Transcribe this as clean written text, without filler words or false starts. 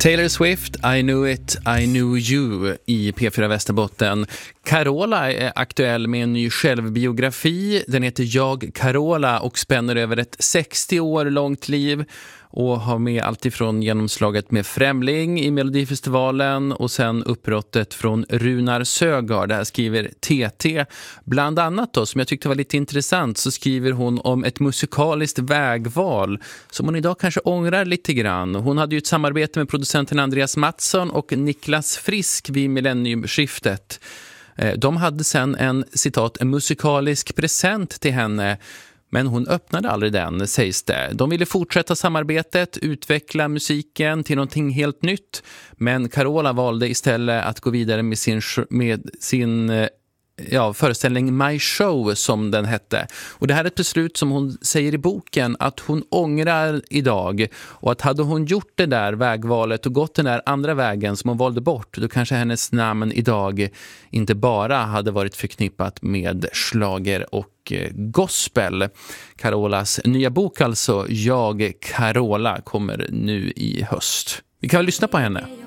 Taylor Swift, I Knew It, I Knew You i P4 Västerbotten. Carola är aktuell med en ny självbiografi. Den heter Jag, Carola och spänner över ett 60 år långt liv och har med allt ifrån genomslaget med Främling i Melodifestivalen och sen uppbrottet från Runar Sögaard. Det här skriver TT. Bland annat då, som jag tyckte var lite intressant, så skriver hon om ett musikaliskt vägval som hon idag kanske ångrar lite grann. Hon hade ju ett samarbete med producenten Andreas Mattsson och Niklas Frisk vid millenniumskiftet. De hade sen en musikalisk present till henne, men hon öppnade aldrig den, sägs det. De ville fortsätta samarbetet, utveckla musiken till någonting helt nytt. Men Carola valde istället att gå vidare med sin föreställning My Show, som den hette. Och det här är ett beslut som hon säger i boken att hon ångrar idag. Och att hade hon gjort det där vägvalet och gått den där andra vägen som hon valde bort, då kanske hennes namn idag inte bara hade varit förknippat med schlager och gospel. Carolas nya bok alltså, Jag, Carola, kommer nu i höst. Vi kan väl lyssna på henne.